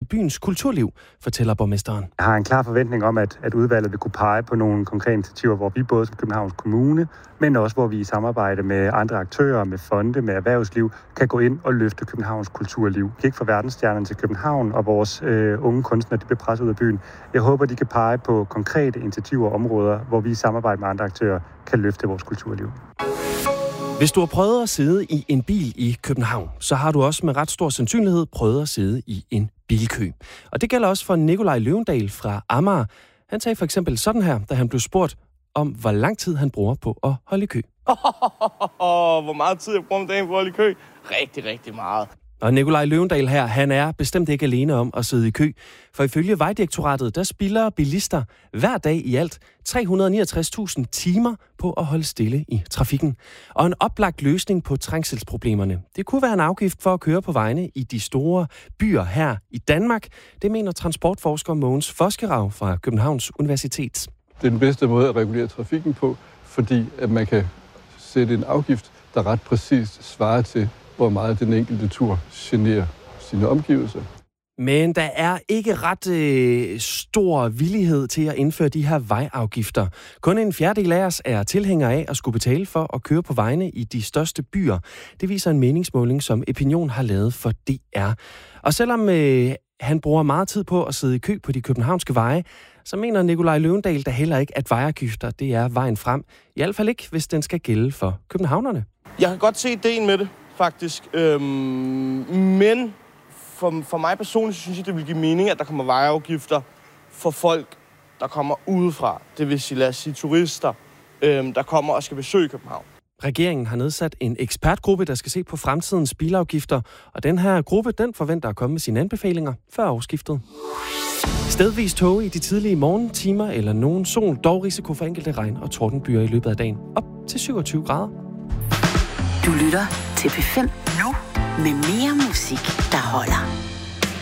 byens kulturliv, fortæller borgmesteren. Jeg har en klar forventning om, at udvalget vil kunne pege på nogle konkrete initiativer, hvor vi både som Københavns Kommune, men også hvor vi i samarbejde med andre aktører, med fonde, med erhvervsliv, kan gå ind og løfte Københavns kulturliv. Vi kan ikke få verdensstjernerne til København, og vores unge kunstnere de bliver presset ud af byen. Jeg håber, de kan pege på konkrete initiativer og områder, hvor vi i samarbejde med andre aktører kan løfte vores kulturliv. Hvis du har prøvet at sidde i en bil i København, så har du også med ret stor sandsynlighed prøvet at sidde i en bilkø. Og det gælder også for Nikolaj Løvendal fra Amager. Han sagde for eksempel sådan her, da han blev spurgt om, hvor lang tid han bruger på at holde i kø. Hvor meget tid jeg bruger om dagen på at holde i kø? Rigtig, rigtig meget. Og Nikolaj Løvendal her, han er bestemt ikke alene om at sidde i kø. For ifølge Vejdirektoratet, der spilder bilister hver dag i alt 369.000 timer på at holde stille i trafikken. Og en oplagt løsning på trængselsproblemerne, det kunne være en afgift for at køre på vejene i de store byer her i Danmark. Det mener transportforsker Mogens Foskerav fra Københavns Universitet. Det er den bedste måde at regulere trafikken på, fordi at man kan sætte en afgift, der ret præcist svarer til, hvor meget den enkelte tur generer sine omgivelser. Men der er ikke ret stor villighed til at indføre de her vejafgifter. Kun en fjerdedel af os er tilhængere af at skulle betale for at køre på vejene i de største byer. Det viser en meningsmåling, som Opinion har lavet for DR. Og selvom han bruger meget tid på at sidde i kø på de københavnske veje, så mener Nikolaj Løvendal da heller ikke, at vejafgifter det er vejen frem. I hvert fald ikke, hvis den skal gælde for københavnerne. Jeg kan godt se ideen med det, faktisk. Men for mig personligt synes jeg, det vil give mening, at der kommer vejafgifter for folk, der kommer udefra. Det vil sige, lad os sige, turister, der kommer og skal besøge København. Regeringen har nedsat en ekspertgruppe, der skal se på fremtidens bilafgifter, og den her gruppe, den forventer at komme med sine anbefalinger før årsskiftet. Stedvis tåge i de tidlige morgentimer eller nogen sol, dog risiko for enkelte regn- og tordenbyer i løbet af dagen. Op til 27 grader. Du lytter til P5 nu med mere musik, der holder.